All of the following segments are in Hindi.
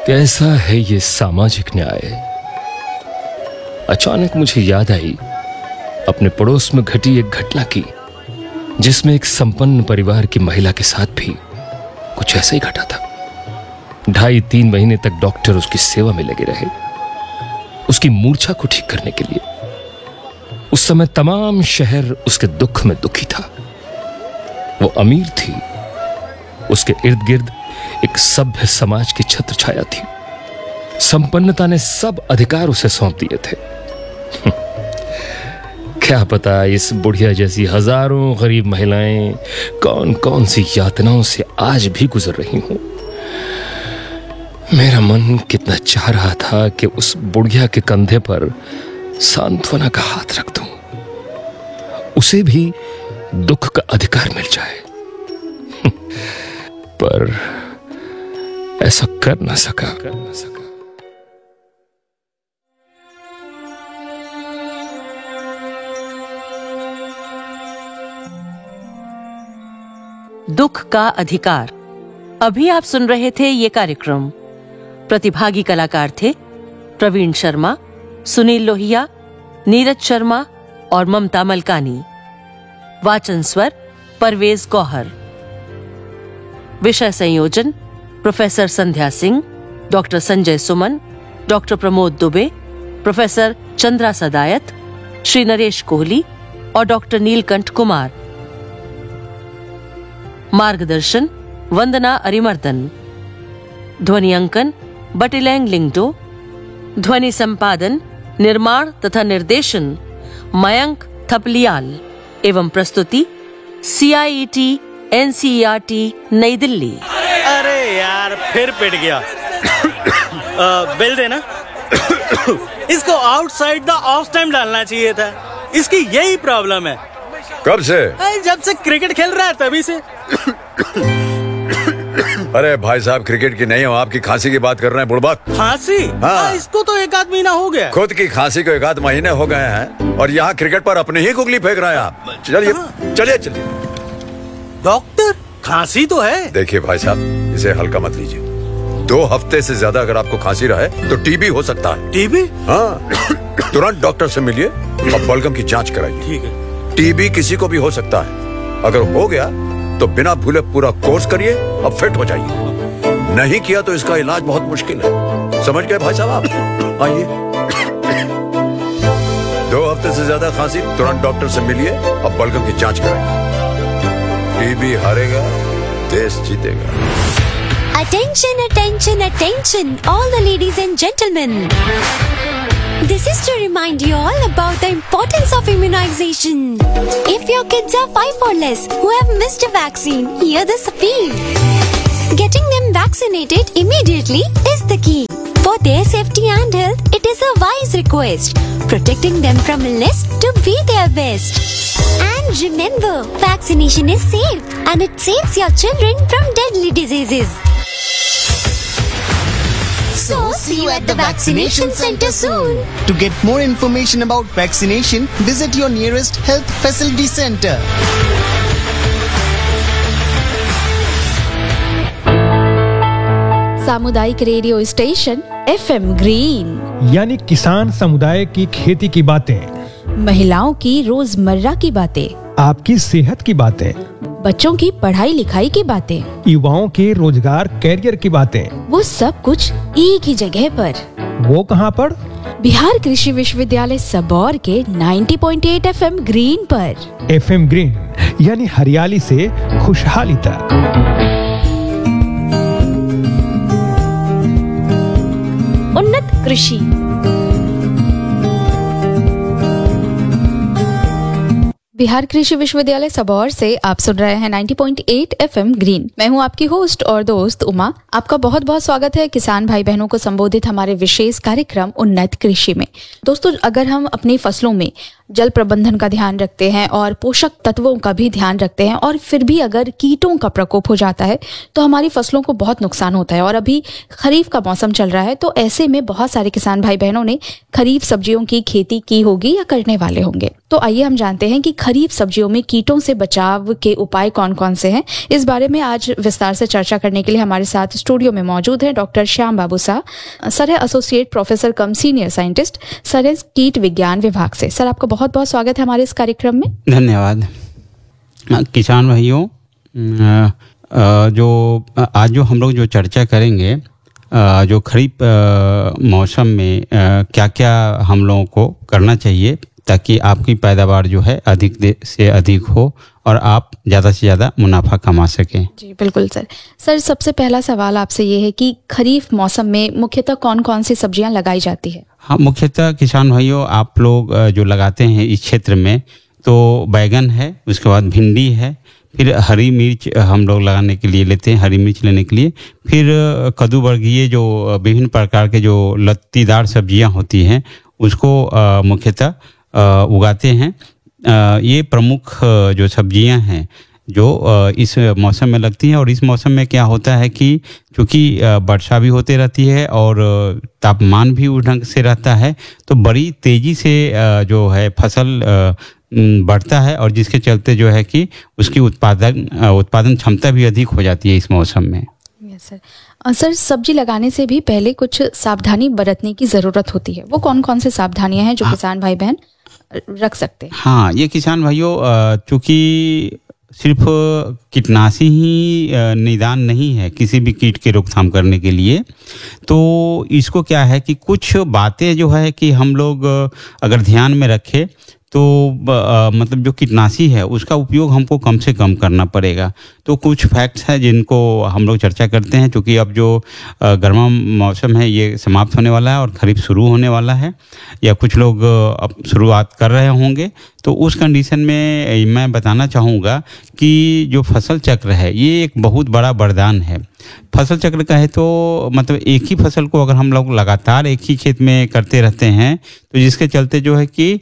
कैसा है ये सामाजिक न्याय। अचानक मुझे याद आई अपने पड़ोस में घटी एक घटना की, जिसमें एक संपन्न परिवार की महिला के साथ भी कुछ ऐसा ही घटा था। 2.5-3 महीने तक डॉक्टर उसकी सेवा में लगे रहे, उसकी मूर्छा को ठीक करने के लिए। उस समय तमाम शहर उसके दुख में दुखी था। वो अमीर थी, उसके इर्द गिर्द एक सभ्य समाज की छत्र छाया थी। संपन्नता ने सब अधिकार उसे सौंप दिए थे। क्या पता इस बुढ़िया जैसी हजारों गरीब महिलाएं कौन कौन सी यातनाओं से आज भी गुजर रही हों। मेरा मन कितना चाह रहा था कि उस बुढ़िया के कंधे पर सांत्वना का हाथ रख दूं, उसे भी दुख का अधिकार मिल जाए। पर ऐसा कर न सका। दुख का अधिकार। अभी आप सुन रहे थे ये कार्यक्रम। प्रतिभागी कलाकार थे प्रवीण शर्मा, सुनील लोहिया, नीरज शर्मा और ममता मलकानी। वाचन स्वर परवेज गौहर। विषय संयोजन प्रोफेसर संध्या सिंह, डॉक्टर संजय सुमन, डॉक्टर प्रमोद दुबे, प्रोफेसर चंद्रा सदायत, श्री नरेश कोहली और डॉक्टर नीलकंठ कुमार। मार्गदर्शन वंदना अरिमर्दन। ध्वनि अंकन बटिलैंग लिंगडो। ध्वनि संपादन, निर्माण तथा निर्देशन मयंक थपलियाल एवं प्रस्तुति CIET NCERT नई दिल्ली। अरे यार फिर पिट गया। बिल देना। इसको आउटसाइड द ऑफ टाइम डालना चाहिए था। इसकी यही प्रॉब्लम है। कब से? जब से क्रिकेट खेल रहा है तभी से। अरे भाई साहब, क्रिकेट की नहीं हो, आपकी खांसी की बात कर रहे हैं बुड़बक। खांसी? हाँ। इसको तो 1 आध महीना हो गया। खुद की खांसी को 1 आध महीने हो गए हैं और यहाँ क्रिकेट पर अपने ही गुगली फेंक रहे हैं आप। चलिए चलिए चलिए। डॉक्टर, खांसी तो है। देखिए भाई साहब, इसे हल्का मत लीजिए। 2 हफ्ते से ज्यादा अगर आपको खांसी रहे तो टीबी हो सकता है। टीबी? हाँ, तुरंत डॉक्टर से मिलिए और बलगम की जांच कराइए। ठीक है। टीबी किसी को भी हो सकता है। अगर हो गया तो बिना भूले पूरा कोर्स करिए और फिट हो जाइए। नहीं किया तो इसका इलाज बहुत मुश्किल है। समझ गए भाई साहब आप? आइए। 2 हफ्ते से ज्यादा खांसी, तुरंत डॉक्टर से मिलिए और बलगम की जांच कराइए। टीबी हारेगा, देश जीतेगा। Attention, attention, attention, all the ladies and gentlemen. This is to remind you all about the importance of immunization. If your kids are 5 or less who have missed a vaccine, hear this appeal. Getting them vaccinated immediately is the key. For their safety and health, it is a wise request. Protecting them from illness to be their best. And remember, vaccination is safe and it saves your children from deadly diseases. So, see you at the vaccination center soon. To get more information about vaccination, visit your nearest health facility center. सामुदायिक रेडियो स्टेशन FM ग्रीन, यानी किसान समुदाय की खेती की बातें, महिलाओं की रोजमर्रा की बातें, आपकी सेहत की बातें, बच्चों की पढ़ाई लिखाई की बातें, युवाओं के रोजगार कैरियर की बातें, वो सब कुछ एक ही जगह पर। वो कहाँ पर? बिहार कृषि विश्वविद्यालय सबौर के 90.8 FM ग्रीन पर। FM ग्रीन यानी हरियाली से खुशहाली तक। उन्नत कृषि। बिहार कृषि विश्वविद्यालय सबौर से आप सुन रहे हैं 90.8 FM ग्रीन। मैं हूं आपकी होस्ट और दोस्त उमा। आपका बहुत बहुत स्वागत है किसान भाई बहनों को संबोधित हमारे विशेष कार्यक्रम उन्नत कृषि में। दोस्तों, अगर हम अपनी फसलों में जल प्रबंधन का ध्यान रखते हैं और पोषक तत्वों का भी ध्यान रखते हैं, और फिर भी अगर कीटों का प्रकोप हो जाता है तो हमारी फसलों को बहुत नुकसान होता है। और अभी खरीफ का मौसम चल रहा है, तो ऐसे में बहुत सारे किसान भाई बहनों ने खरीफ सब्जियों की खेती की होगी या करने वाले होंगे। तो आइए हम जानते हैं कि खरीफ सब्जियों में कीटों से बचाव के उपाय कौन कौन से हैं। इस बारे में आज विस्तार से चर्चा करने के लिए हमारे साथ स्टूडियो में मौजूद है डॉक्टर श्याम बाबू शाह। सर है एसोसिएट प्रोफेसर कम सीनियर साइंटिस्ट, सर है कीट विज्ञान विभाग से। सर, आपका बहुत बहुत स्वागत है हमारे इस कार्यक्रम में। धन्यवाद। किसान भाइयों, जो हम लोग जो चर्चा करेंगे, जो खरीफ मौसम में क्या क्या हम लोगों को करना चाहिए ताकि आपकी पैदावार जो है अधिक से अधिक हो और आप ज़्यादा से ज़्यादा मुनाफा कमा सकें। जी बिल्कुल सर। सर, सबसे पहला सवाल आपसे ये है कि खरीफ मौसम में मुख्यतः कौन कौन सी सब्जियां लगाई जाती है? हाँ, मुख्यतः किसान भाइयों, आप लोग जो लगाते हैं इस क्षेत्र में, तो बैगन है, उसके बाद भिंडी है, फिर हरी मिर्च हम लोग लगाने के लिए लेते हैं, हरी मिर्च लेने के लिए, फिर कद्दू वर्गीय जो विभिन्न प्रकार के जो लत्तीदार सब्जियां होती हैं उसको मुख्यतः उगाते हैं। ये प्रमुख जो सब्जियां हैं जो इस मौसम में लगती हैं। और इस मौसम में क्या होता है कि चूँकि वर्षा भी होती रहती है और तापमान भी उस ढंग से रहता है, तो बड़ी तेज़ी से जो है फसल बढ़ता है, और जिसके चलते जो है कि उसकी उत्पादन क्षमता भी अधिक हो जाती है इस मौसम में। Yes sir. सर, सब्जी लगाने से भी पहले कुछ सावधानी बरतने की ज़रूरत होती है, वो कौन कौन से सावधानियां हैं जो किसान भाई बहन रख सकते हैं? हाँ, ये किसान भाइयों, चूँकि सिर्फ कीटनाशी ही निदान नहीं है किसी भी कीट के रोकथाम करने के लिए, तो इसको क्या है कि कुछ बातें जो है कि हम लोग अगर ध्यान में रखें तो मतलब जो कीटनाशी है उसका उपयोग हमको कम से कम करना पड़ेगा। तो कुछ फैक्ट्स हैं जिनको हम लोग चर्चा करते हैं, क्योंकि अब जो गर्मा मौसम है ये समाप्त होने वाला है और खरीफ शुरू होने वाला है, या कुछ लोग अब शुरुआत कर रहे होंगे। तो उस कंडीशन में मैं बताना चाहूँगा कि जो फसल चक्र है ये एक बहुत बड़ा वरदान है। फसल चक्र का है तो मतलब एक ही फसल को अगर हम लोग लगातार एक ही खेत में करते रहते हैं, तो जिसके चलते जो है कि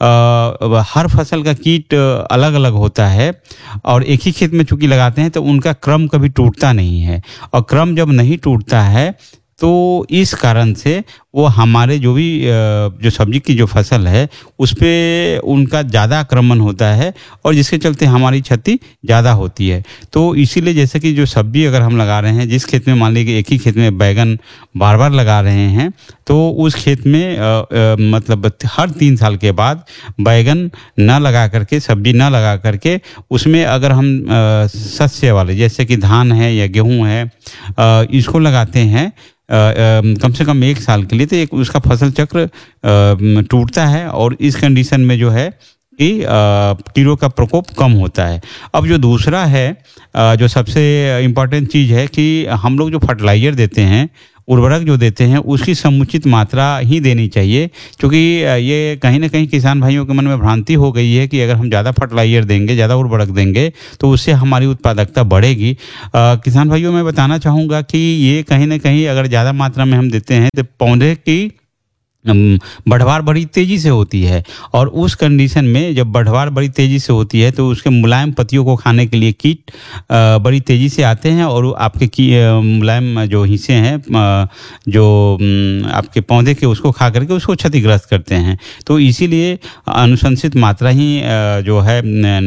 हर फसल का कीट अलग अलग होता है, और एक ही खेत में चूंकि लगाते हैं तो उनका क्रम कभी टूटता नहीं है, और क्रम जब नहीं टूटता है तो इस कारण से वो हमारे जो भी जो सब्जी की जो फसल है उस पर उनका ज़्यादा आक्रमण होता है, और जिसके चलते हमारी क्षति ज़्यादा होती है। तो इसीलिए जैसे कि जो सब्जी अगर हम लगा रहे हैं, जिस खेत में मान लीजिए एक ही खेत में बैगन बार बार लगा रहे हैं, तो उस खेत में मतलब हर 3 साल के बाद बैगन ना लगा करके, सब्जी ना लगा करके, उसमें अगर हम शस्य वाले जैसे कि धान है या गेहूँ है इसको लगाते हैं कम से कम 1 साल के लिए, तो एक उसका फसल चक्र टूटता है, और इस कंडीशन में जो है कि कीड़ों का प्रकोप कम होता है। अब जो दूसरा है, जो सबसे इम्पॉर्टेंट चीज़ है कि हम लोग जो फर्टिलाइज़र देते हैं, उर्वरक जो देते हैं, उसकी समुचित मात्रा ही देनी चाहिए, क्योंकि ये कहीं ना कहीं किसान भाइयों के मन में भ्रांति हो गई है कि अगर हम ज़्यादा फर्टिलाइज़र देंगे, ज़्यादा उर्वरक देंगे तो उससे हमारी उत्पादकता बढ़ेगी। किसान भाइयों, मैं बताना चाहूँगा कि ये कहीं ना कहीं अगर ज़्यादा मात्रा में हम देते हैं तो पौधे की बढ़वार बड़ी तेज़ी से होती है, और उस कंडीशन में जब बढ़वार बड़ी तेज़ी से होती है तो उसके मुलायम पत्तियों को खाने के लिए कीट बड़ी तेज़ी से आते हैं, और आपके मुलायम जो हिस्से हैं जो आपके पौधे के, उसको खा करके उसको क्षतिग्रस्त करते हैं। तो इसीलिए अनुशंसित मात्रा ही जो है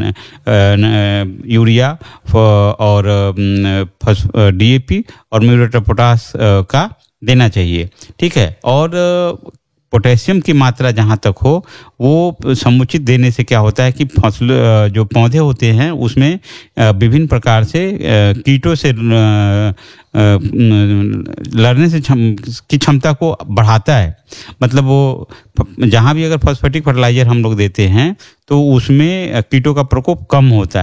यूरिया और DAP और म्यूरेट ऑफ पोटाश का देना चाहिए, ठीक है। और पोटेशियम की मात्रा जहाँ तक हो वो समुचित देने से क्या होता है कि फसल जो पौधे होते हैं उसमें विभिन्न प्रकार से कीटों से लड़ने से की क्षमता को बढ़ाता है। मतलब वो जहाँ भी अगर फॉस्फेटिक फर्टिलाइजर हम लोग देते हैं तो उसमें कीटों का प्रकोप कम होता है।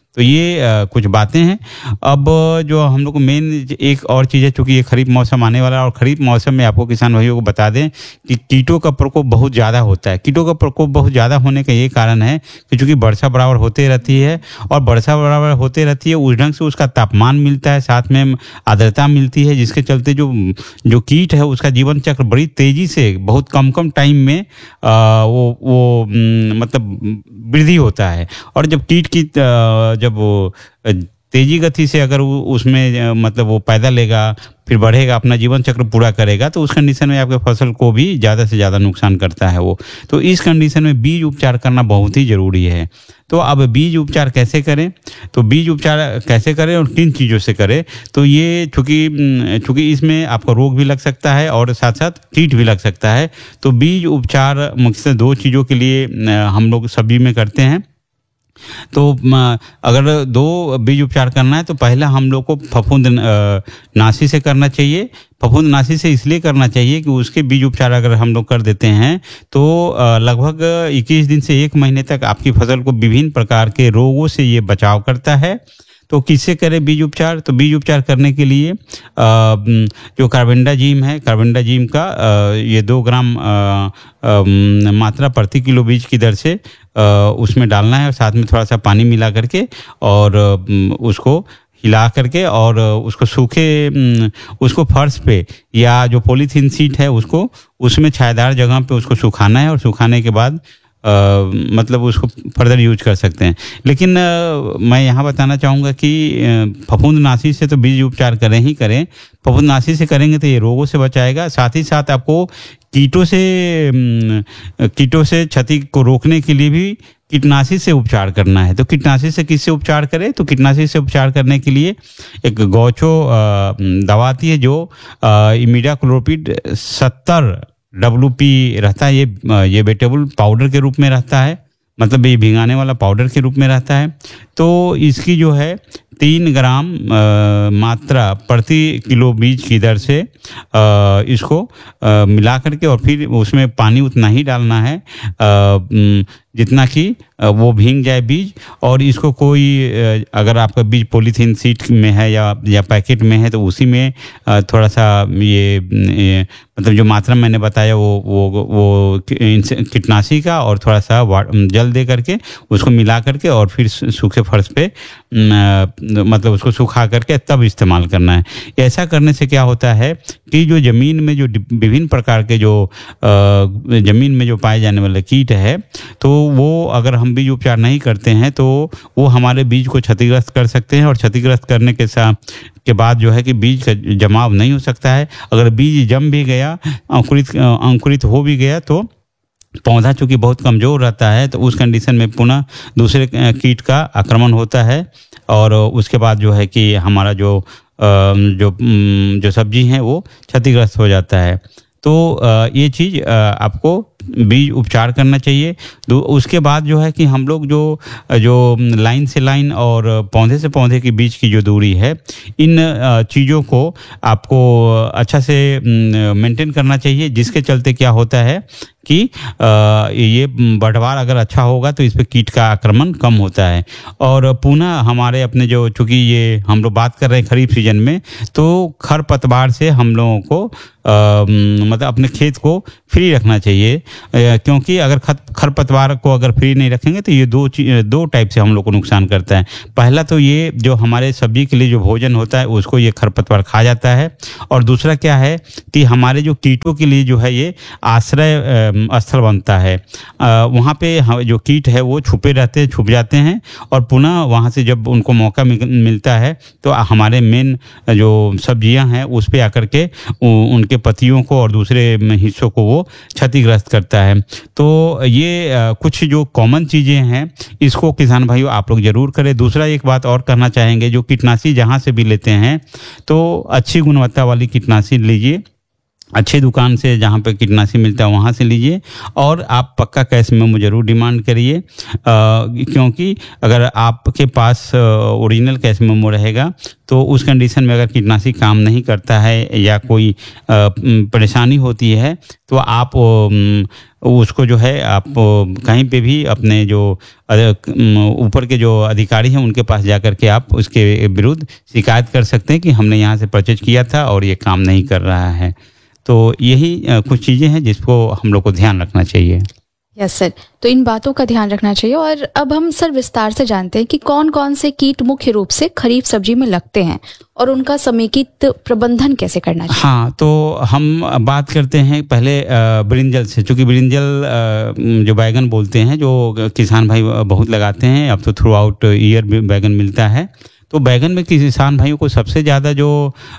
तो ये कुछ बातें हैं। अब जो हम लोग को मेन एक और चीज़ है, चूँकि ये खरीफ मौसम आने वाला है और खरीफ मौसम में आपको किसान भाइयों को बता दें कि कीटों का प्रकोप बहुत ज़्यादा होता है। कीटों का प्रकोप बहुत ज़्यादा होने का ये कारण है कि चूँकि वर्षा बराबर होते रहती है और वर्षा बराबर होते रहती है उस ढंग से उसका तापमान मिलता है, साथ में आर्द्रता मिलती है, जिसके चलते जो कीट है उसका जीवन चक्र बड़ी तेज़ी से बहुत कम टाइम में वो मतलब वृद्धि होता है। और जब कीट की जब वो तेजी गति से अगर उसमें मतलब वो पैदा लेगा, फिर बढ़ेगा, अपना जीवन चक्र पूरा करेगा, तो उस कंडीशन में आपके फसल को भी ज़्यादा से ज़्यादा नुकसान करता है वो। तो इस कंडीशन में बीज उपचार करना बहुत ही ज़रूरी है। तो अब बीज उपचार कैसे करें, तो बीज उपचार कैसे करें और किन चीज़ों से करें, तो ये चूँकि इसमें आपका रोग भी लग सकता है और साथ साथ कीट भी लग सकता है। तो बीज उपचार मुख्यतः 2 चीज़ों के लिए हम लोग सब्जी में करते हैं। तो अगर 2 बीज उपचार करना है तो पहला हम लोग को फफूंद नाशी से करना चाहिए। फफूंद नाशी से इसलिए करना चाहिए कि उसके बीज उपचार अगर हम लोग कर देते हैं तो लगभग 21 दिन से 1 महीने तक आपकी फसल को विभिन्न प्रकार के रोगों से ये बचाव करता है। तो किससे करें बीज उपचार, तो बीज उपचार करने के लिए जो कार्बेंडाजिम है, कार्बेंडाजिम का ये 2 ग्राम मात्रा प्रति किलो बीज की दर से उसमें डालना है और साथ में थोड़ा सा पानी मिला करके और उसको हिला करके और उसको फर्श पे या जो पॉलीथीन शीट है उसको उसमें छायादार जगह पे उसको सुखाना है और सुखाने के बाद मतलब उसको फर्दर यूज कर सकते हैं। लेकिन मैं यहाँ बताना चाहूँगा कि फफूंदनाशी से तो बीज उपचार करें ही करें। फफूंदनाशी से करेंगे तो ये रोगों से बचाएगा, साथ ही साथ आपको कीटों से क्षति को रोकने के लिए भी कीटनाशी से उपचार करना है। तो कीटनाशी से किससे उपचार करें, तो कीटनाशी से उपचार करने के लिए एक गौचो दवा आती है जो इमिडाक्लोपिड 70 WP रहता है। ये वेटेबल पाउडर के रूप में रहता है, मतलब ये भिंगाने वाला पाउडर के रूप में रहता है। तो इसकी जो है 3 ग्राम मात्रा प्रति किलो बीज की दर से इसको मिला करके और फिर उसमें पानी उतना ही डालना है जितना कि वो भींग जाए बीज। और इसको कोई अगर आपका बीज पॉलीथीन शीट में है या पैकेट में है तो उसी में थोड़ा सा ये मतलब जो मात्रा मैंने बताया वो कीटनाशी का और थोड़ा सा जल दे करके उसको मिला करके और फिर सूखे फर्श पे मतलब उसको सुखा करके तब इस्तेमाल करना है। ऐसा करने से क्या होता है कि जो ज़मीन में जो विभिन्न प्रकार के जो ज़मीन में जो पाए जाने वाले कीट है तो वो अगर हम बीज उपचार नहीं करते हैं तो वो हमारे बीज को क्षतिग्रस्त कर सकते हैं और क्षतिग्रस्त करने के बाद जो है कि बीज का जमाव नहीं हो सकता है। अगर बीज जम भी गया, अंकुरित हो भी गया तो पौधा चूँकि बहुत कमज़ोर रहता है तो उस कंडीशन में पुनः दूसरे कीट का आक्रमण होता है और उसके बाद जो है कि हमारा जो सब्जी है वो क्षतिग्रस्त हो जाता है। तो ये चीज़ आपको बीज उपचार करना चाहिए। उसके बाद जो है कि हम लोग जो लाइन से लाइन और पौधे से पौधे के बीच की जो दूरी है, इन चीज़ों को आपको अच्छा से मेंटेन करना चाहिए, जिसके चलते क्या होता है कि ये बढ़वार अगर अच्छा होगा तो इस पर कीट का आक्रमण कम होता है। और पुनः हमारे अपने जो चूँकि ये हम लोग बात कर रहे हैं खरीफ सीजन में, तो खरपतवार से हम लोगों को मतलब अपने खेत को फ्री रखना चाहिए, क्योंकि अगर खरपतवार को अगर फ्री नहीं रखेंगे तो ये 2 टाइप से हम लोग को नुकसान करता है। पहला तो ये जो हमारे सब्जी के लिए जो भोजन होता है उसको ये खरपतवार खा जाता है, और दूसरा क्या है कि हमारे जो कीटों के लिए जो है ये आश्रय स्थल बनता है। वहाँ पे जो कीट है वो छुप जाते हैं और पुनः वहाँ से जब उनको मौका मिलता है तो हमारे मेन जो सब्जियां हैं उस पे आकर के उनके पत्तियों को और दूसरे हिस्सों को वो क्षतिग्रस्त करता है। तो ये कुछ जो कॉमन चीज़ें हैं इसको किसान भाइयों आप लोग जरूर करें। दूसरा एक बात और करना चाहेंगे, जो कीटनाशी जहाँ से भी लेते हैं तो अच्छी गुणवत्ता वाली कीटनाशी लीजिए, अच्छे दुकान से जहाँ पे कीटनाशी मिलता है वहाँ से लीजिए, और आप पक्का कैश मेमो जरूर डिमांड करिए, क्योंकि अगर आपके पास ओरिजिनल कैश मेमो रहेगा तो उस कंडीशन में अगर कीटनाशी काम नहीं करता है या कोई परेशानी होती है तो आप उसको जो है आप कहीं पे भी अपने जो ऊपर के जो अधिकारी हैं उनके पास जा कर के आप उसके विरुद्ध शिकायत कर सकते हैं कि हमने यहाँ से परचेज किया था और ये काम नहीं कर रहा है। तो यही कुछ चीज़ें हैं जिसको हम लोग को ध्यान रखना चाहिए। यस सर, तो इन बातों का ध्यान रखना चाहिए। और अब हम सर विस्तार से जानते हैं कि कौन कौन से कीट मुख्य रूप से खरीफ सब्जी में लगते हैं और उनका समेकित प्रबंधन कैसे करना चाहिए। हाँ, तो हम बात करते हैं पहले ब्रिंजल से, क्योंकि ब्रिंजल जो बैगन बोलते हैं जो किसान भाई बहुत लगाते हैं, अब तो थ्रू आउट ईयर बैगन मिलता है। तो बैगन में किसान भाइयों को सबसे ज़्यादा जो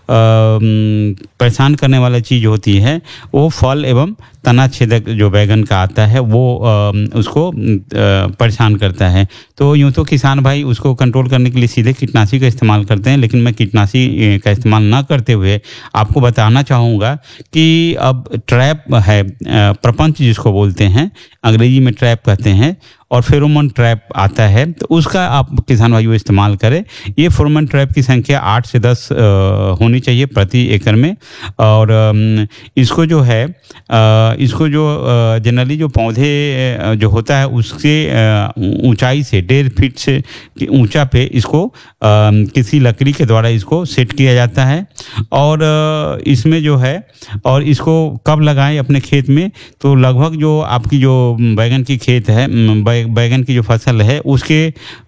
परेशान करने वाला चीज़ होती है वो फल एवं तना छेदक जो बैगन का आता है वो उसको परेशान करता है। तो यूँ तो किसान भाई उसको कंट्रोल करने के लिए सीधे कीटनाशी का इस्तेमाल करते हैं, लेकिन मैं कीटनाशी का इस्तेमाल ना करते हुए आपको बताना चाहूँगा कि अब ट्रैप है, प्रपंच जिसको बोलते हैं, अंग्रेजी में ट्रैप कहते हैं, और फेरोमोन ट्रैप आता है, तो उसका आप किसान भाइयों इस्तेमाल करें। ये फेरोमोन ट्रैप की संख्या 8 से 10 होनी चाहिए प्रति एकड़ में। और इसको जो है इसको जो जनरली जो पौधे जो होता है उसके ऊंचाई से 1.5 फीट से ऊंचा पे इसको किसी लकड़ी के द्वारा इसको सेट किया जाता है। और इसमें जो है, और इसको कब लगाएं अपने खेत में, तो लगभग जो आपकी जो बैगन की खेत है, बैगन की जो फसल है उसके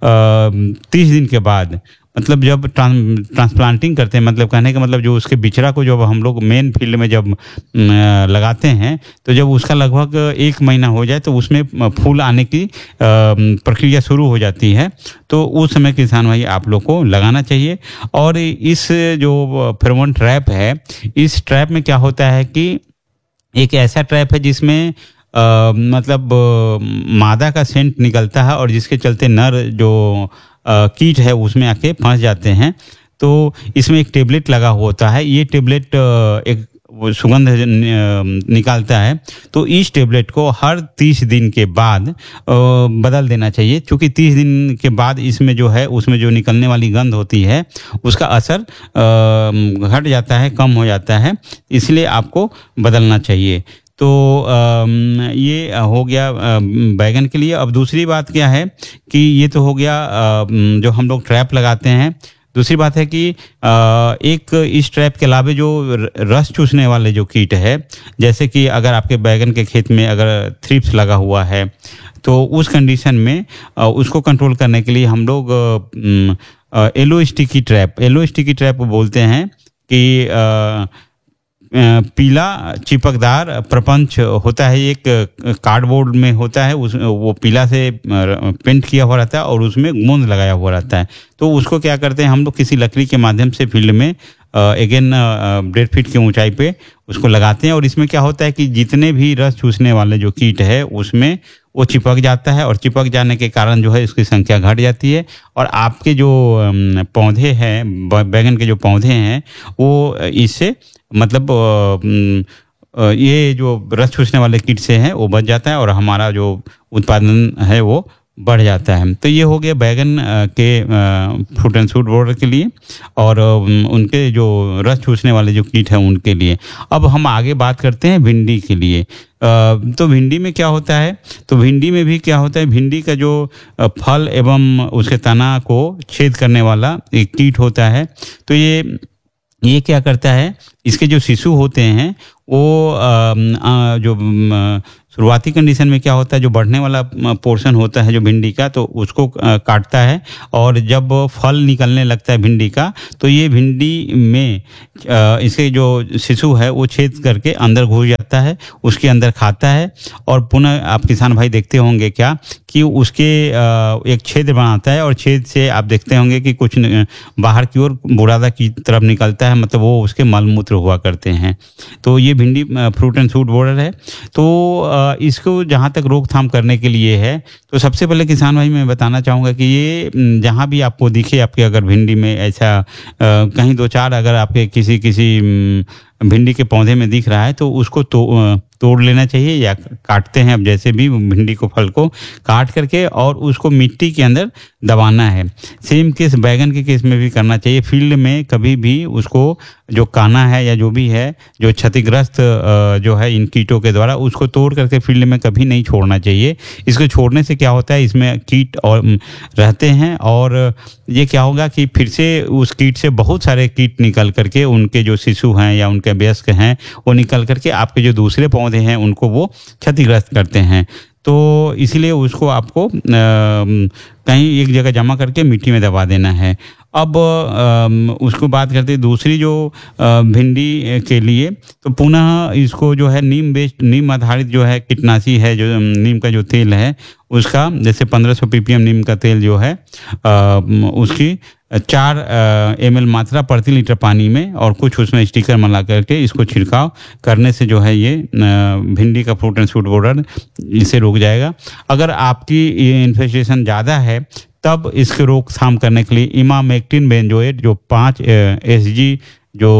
30 दिन के बाद, मतलब जब ट्रांसप्लांटिंग करते हैं, मतलब कहने का मतलब जो उसके बिचड़ा को जब हम लोग मेन फील्ड में जब लगाते हैं तो जब उसका लगभग 1 महीना हो जाए तो उसमें फूल आने की प्रक्रिया शुरू हो जाती है। तो उस समय किसान भाई आप लोग को लगाना चाहिए। और इस जो फेरोमोन ट्रैप है, इस ट्रैप में क्या होता है कि एक ऐसा ट्रैप है जिसमें मतलब मादा का सेंट निकलता है और जिसके चलते नर जो कीट है उसमें आके फंस जाते हैं। तो इसमें एक टेबलेट लगा होता है, ये टेबलेट एक सुगंध निकालता है। तो इस टेबलेट को हर 30 दिन के बाद बदल देना चाहिए, क्योंकि 30 दिन के बाद इसमें जो है उसमें जो निकलने वाली गंध होती है उसका असर घट जाता है, कम हो जाता है, इसलिए आपको बदलना चाहिए। तो ये हो गया बैगन के लिए। अब दूसरी बात क्या है कि ये तो हो गया जो हम लोग ट्रैप लगाते हैं। दूसरी बात है कि एक इस ट्रैप के अलावा जो रस चूसने वाले जो कीट है, जैसे कि अगर आपके बैगन के खेत में अगर थ्रिप्स लगा हुआ है तो उस कंडीशन में उसको कंट्रोल करने के लिए हम लोग येलो स्टिकी ट्रैप बोलते हैं कि पीला चिपकदार प्रपंच होता है, एक कार्डबोर्ड में होता है, उस वो पीला से पेंट किया हुआ रहता है और उसमें गोंद लगाया हुआ रहता है। तो उसको क्या करते हैं हम लोग किसी लकड़ी के माध्यम से फील्ड में अगेन 1.5 फीट की ऊंचाई पे उसको लगाते हैं। और इसमें क्या होता है कि जितने भी रस चूसने वाले जो कीट है उसमें वो चिपक जाता है, और चिपक जाने के कारण जो है इसकी संख्या घट जाती है। और आपके जो पौधे हैं, बैगन के जो पौधे हैं, वो इससे मतलब ये जो रस चूसने वाले कीट से हैं वो बच जाता है और हमारा जो उत्पादन है वो बढ़ जाता है। तो ये हो गया बैगन के फ्रूट एंड शूट बोर्डर के लिए और उनके जो रस चूसने वाले जो कीट हैं उनके लिए। अब हम आगे बात करते हैं भिंडी के लिए। तो भिंडी में क्या होता है, तो भिंडी में भी क्या होता है, भिंडी का जो फल एवं उसके तना को छेद करने वाला एक कीट होता है। तो ये क्या करता है, इसके जो शिशु होते हैं वो जो शुरुआती कंडीशन में क्या होता है, जो बढ़ने वाला पोर्शन होता है जो भिंडी का, तो उसको काटता है। और जब फल निकलने लगता है भिंडी का, तो ये भिंडी में इसके जो शिशु है वो छेद करके अंदर घुस जाता है, उसके अंदर खाता है। और पुनः आप किसान भाई देखते होंगे क्या कि उसके एक छेद बनाता है और छेद से आप देखते होंगे कि कुछ बाहर की ओर बुरादा की तरफ निकलता है, मतलब वो उसके मलमूत्र पत्र हुआ करते हैं। तो ये भिंडी फ्रूट एंड शूट बोरर है। तो इसको जहाँ तक रोकथाम करने के लिए है, तो सबसे पहले किसान भाई मैं बताना चाहूँगा कि ये जहाँ भी आपको दिखे, आपके अगर भिंडी में ऐसा कहीं 2-4 अगर आपके किसी भिंडी के पौधे में दिख रहा है तो उसको तोड़ लेना चाहिए, या काटते हैं अब जैसे भी भिंडी को, फल को काट करके और उसको मिट्टी के अंदर दबाना है। सेम केस बैगन के केस में भी करना चाहिए। फील्ड में कभी भी उसको जो काना है या जो भी है जो क्षतिग्रस्त जो है इन कीटों के द्वारा, उसको तोड़ करके फील्ड में कभी नहीं छोड़ना चाहिए। इसको छोड़ने से क्या होता है, इसमें कीट और रहते हैं और ये क्या होगा कि फिर से उस कीट से बहुत सारे कीट निकल करके उनके जो शिशु हैं या उनके वयस्क हैं वो निकल करके आपके जो दूसरे पौधे हैं उनको वो क्षतिग्रस्त करते हैं। तो इसीलिए उसको आपको कहीं एक जगह जमा करके मिट्टी में दबा देना है। अब उसको बात करते हैं दूसरी जो भिंडी के लिए, तो पुनः इसको जो है नीम आधारित जो है कीटनाशी है, जो नीम का जो तेल है उसका, जैसे 1500 ppm नीम का तेल जो है उसकी 4 ml मात्रा प्रति लीटर पानी में और कुछ उसमें स्टिकर मिला करके इसको छिड़काव करने से जो है ये भिंडी का फ्रूट एंड शूट बोरर इसे रोक जाएगा। अगर आपकी इन्फेस्टेशन ज़्यादा है तब इसके रोकथाम करने के लिए इमामेक्टिन बेंजोएट जो 5 SG जो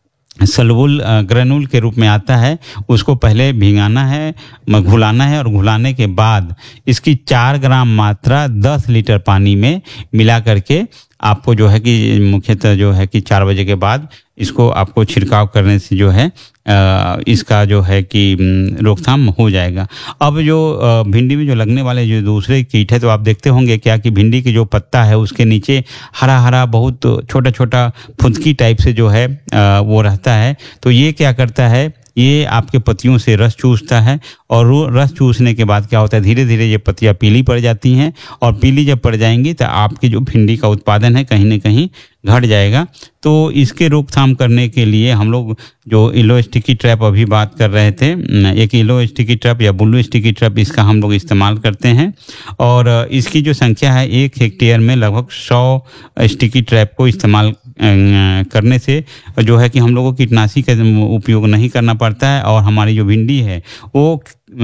सल्वुल ग्रेनुल के रूप में आता है, उसको पहले भिगाना है, घुलाना है और घुलाने के बाद इसकी 4 ग्राम मात्रा 10 लीटर पानी में मिला करके आपको जो है कि मुख्यतः जो है कि 4 बजे के बाद इसको आपको छिड़काव करने से जो है इसका जो है कि रोकथाम हो जाएगा। अब जो भिंडी में जो लगने वाले जो दूसरे कीट है, तो आप देखते होंगे क्या कि भिंडी की जो पत्ता है उसके नीचे हरा हरा बहुत छोटा छोटा फुदकी टाइप से जो है वो रहता है। तो ये क्या करता है, ये आपके पत्तियों से रस चूसता है और रस चूसने के बाद क्या होता है, धीरे धीरे ये पत्तियां पीली पड़ जाती हैं और पीली जब पड़ जाएंगी तो आपकी जो भिंडी का उत्पादन है कहीं ना कहीं घट जाएगा। तो इसके रोकथाम करने के लिए हम लोग जो येलो स्टिकी ट्रैप अभी बात कर रहे थे, एक येलो स्टिकी ट्रैप या ब्लू स्टिकी ट्रैप, इसका हम लोग इस्तेमाल करते हैं और इसकी जो संख्या है 1 हेक्टेयर में लगभग 100 स्टिकी ट्रैप को इस्तेमाल करने से जो है कि हम लोगों को कीटनाशी का उपयोग नहीं करना पड़ता है और हमारी जो भिंडी है वो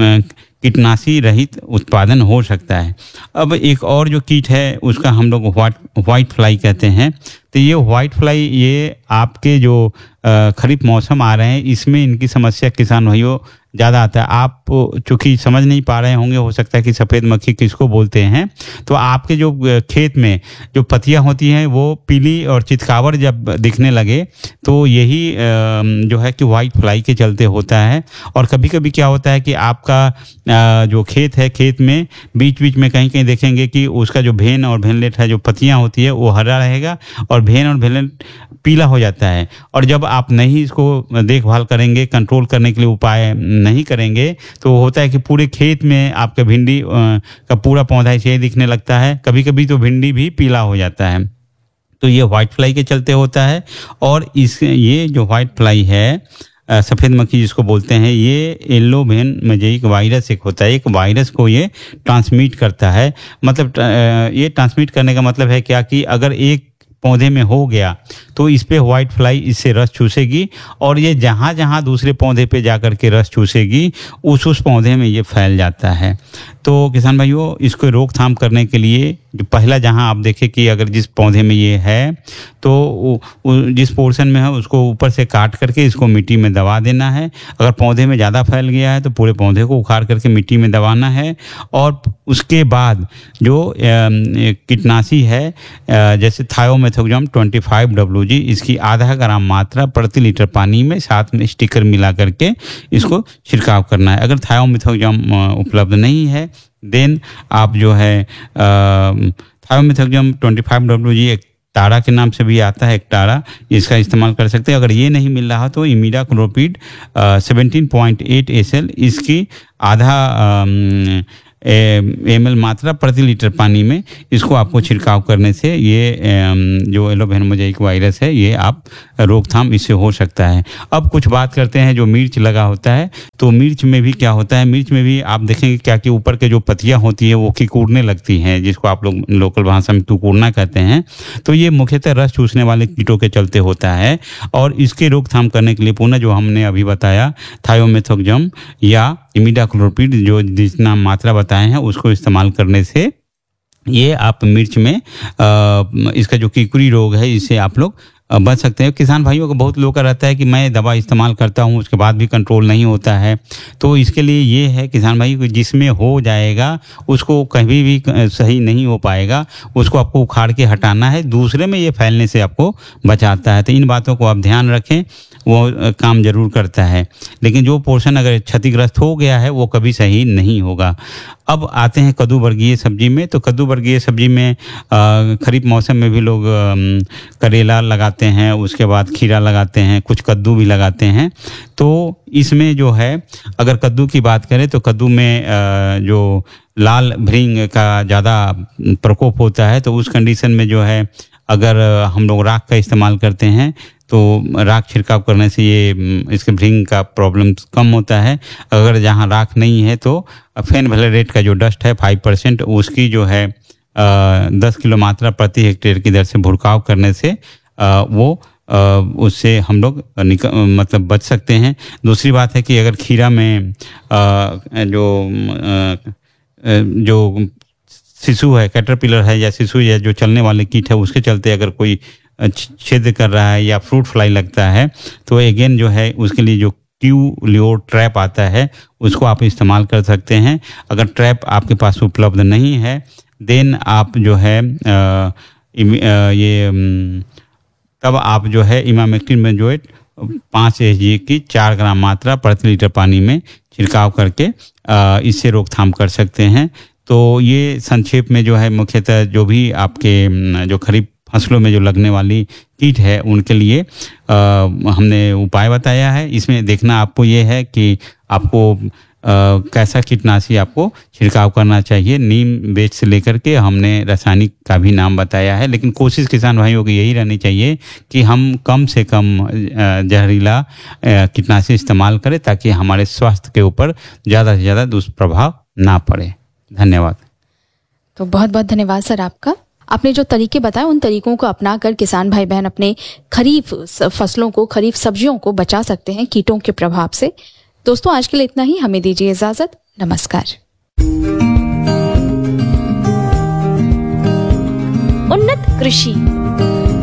कीटनाशी रहित उत्पादन हो सकता है। अब एक और जो कीट है उसका हम लोग व्हाइट फ्लाई कहते हैं। तो ये व्हाइट फ्लाई ये आपके जो खरीफ मौसम आ रहे हैं इसमें इनकी समस्या किसान भाइयों ज़्यादा आता है। आप चूँकि समझ नहीं पा रहे होंगे, हो सकता है कि सफ़ेद मक्खी किसको बोलते हैं। तो आपके जो खेत में जो पत्तियां होती हैं वो पीली और चितकावर जब दिखने लगे तो यही जो है कि वाइट फ्लाई के चलते होता है। और कभी कभी क्या होता है कि आपका जो खेत है, खेत में बीच बीच में कहीं कहीं देखेंगे कि उसका जो भेन और भेनलेट है, जो पत्तियाँ होती है वो हरा रहेगा और भेन और भेनलेट पीला हो जाता है। और जब आप नहीं इसको देखभाल करेंगे, कंट्रोल करने के लिए उपाय नहीं करेंगे, तो होता है कि पूरे खेत में आपके भिंडी का पूरा पौधा ऐसे दिखने लगता है। कभी कभी तो भिंडी भी पीला हो जाता है। तो ये व्हाइट फ्लाई के चलते होता है। और ये जो व्हाइट फ्लाई है, सफ़ेद मक्खी जिसको बोलते हैं, ये येलो वेन मोज़ेइक वायरस एक होता है। एक वायरस को ये ट्रांसमिट करता है। मतलब ये ट्रांसमिट करने का मतलब है क्या कि अगर एक पौधे में हो गया तो इस पे व्हाइट फ्लाई इससे रस चूसेगी और ये जहाँ जहाँ दूसरे पौधे पे जाकर के रस चूसेगी उस पौधे में ये फैल जाता है। तो किसान भाइयों, इसको रोकथाम करने के लिए जो पहला जहाँ आप देखें कि अगर जिस पौधे में ये है तो जिस पोर्शन में है उसको ऊपर से काट करके इसको मिट्टी में दबा देना है। अगर पौधे में ज़्यादा फैल गया है तो पूरे पौधे को उखाड़ करके मिट्टी में दबाना है। और उसके बाद जो कीटनाशी है जैसे थायोमेथोक्साम 25 WG, इसकी आधा ग्राम मात्रा प्रति लीटर पानी में साथ में स्टिकर मिला करके इसको छिड़काव करना है। अगर थायोमेथोक्साम उपलब्ध नहीं है देन आप जो है थायोमेथोक्साम 25 WG एक तारा के नाम से भी आता है, एक तारा, इसका इस्तेमाल कर सकते हैं। अगर ये नहीं मिल रहा तो इमिडाक्लोपिड 17.8 SL इसकी आधा ml मात्रा प्रति लीटर पानी में इसको आपको छिड़काव करने से ये जो एलोवेरा मोजाइक वायरस है ये आप रोकथाम इससे हो सकता है। अब कुछ बात करते हैं जो मिर्च लगा होता है, तो मिर्च में भी क्या होता है, मिर्च में भी आप देखेंगे क्या कि ऊपर के जो पत्तियां होती है वो किकुड़ने लगती हैं, जिसको आप लोग लोकल भाषा में तुकुड़ना कहते हैं। तो ये मुख्यतः रस चूसने वाले कीटों के चलते होता है और इसके रोकथाम करने के लिए पुनः जो हमने अभी बताया थायोमेथोक्सम या इमिडाक्लोप्रिड जो जितना मात्रा बताए हैं उसको इस्तेमाल करने से ये आप मिर्च में इसका जो कीकुड़ी रोग है इससे आप लोग बच सकते हैं। किसान भाइयों को बहुत लोग का रहता है कि मैं दवा इस्तेमाल करता हूं उसके बाद भी कंट्रोल नहीं होता है, तो इसके लिए ये है किसान भाई को जिसमें हो जाएगा उसको कभी भी सही नहीं हो पाएगा, उसको आपको उखाड़ के हटाना है, दूसरे में ये फैलने से आपको बचाता है। तो इन बातों को आप ध्यान रखें, वो काम जरूर करता है, लेकिन जो पोर्शन अगर क्षतिग्रस्त हो गया है वो कभी सही नहीं होगा। अब आते हैं कद्दू वर्गीय सब्जी में। तो कद्दू वर्गीय सब्जी में खरीफ मौसम में भी लोग करेला लगाते हैं, उसके बाद खीरा लगाते हैं, कुछ कद्दू भी लगाते हैं। तो इसमें जो है अगर कद्दू की बात करें तो कद्दू में जो लाल भृंग का ज़्यादा प्रकोप होता है, तो उस कंडीशन में जो है अगर हम लोग राख का इस्तेमाल करते हैं तो राख छिड़काव करने से ये इसके भृंग का प्रॉब्लम कम होता है। अगर जहाँ राख नहीं है तो फेनवैलेट का जो डस्ट है 5% उसकी जो है 10 किलो मात्रा प्रति हेक्टेयर की दर से भुड़काव करने से वो उससे हम लोग मतलब बच सकते हैं। दूसरी बात है कि अगर खीरा में जो शिशु है, कैटरपिलर है या शिशु या जो चलने वाले कीट है उसके चलते अगर कोई छेद कर रहा है या फ्रूट फ्लाई लगता है तो अगेन जो है उसके लिए जो क्यू-लियो ट्रैप आता है उसको आप इस्तेमाल कर सकते हैं। अगर ट्रैप आपके पास उपलब्ध नहीं है देन आप जो है तब आप जो है इमामेक्टिन बेंजोएट 5 SG की 4 ग्राम मात्रा प्रति लीटर पानी में छिड़काव करके इससे रोकथाम कर सकते हैं। तो ये संक्षेप में जो है मुख्यतः जो भी आपके जो खरीफ फसलों में जो लगने वाली कीट है उनके लिए हमने उपाय बताया है। इसमें देखना आपको ये है कि आपको कैसा कीटनाशी आपको छिड़काव करना चाहिए। नीम बेच से लेकर के हमने रासायनिक का भी नाम बताया है, लेकिन कोशिश किसान भाइयों की यही रहनी चाहिए कि हम कम से कम जहरीला कीटनाशी इस्तेमाल करें ताकि हमारे स्वास्थ्य के ऊपर ज़्यादा से ज़्यादा दुष्प्रभाव ना पड़े। धन्यवाद। तो बहुत बहुत धन्यवाद सर आपका। आपने जो तरीके बताए उन तरीकों को अपनाकर किसान भाई बहन अपने खरीफ फसलों को, खरीफ सब्जियों को बचा सकते हैं कीटों के प्रभाव से। दोस्तों आज के लिए इतना ही, हमें दीजिए इजाजत। नमस्कार। उन्नत कृषि